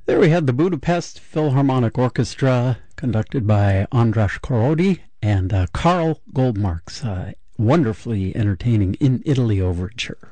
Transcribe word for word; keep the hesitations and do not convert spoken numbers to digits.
There we had the Budapest Philharmonic Orchestra, conducted by András Korody, and uh, Karl Goldmark's uh, wonderfully entertaining In Italy Overture.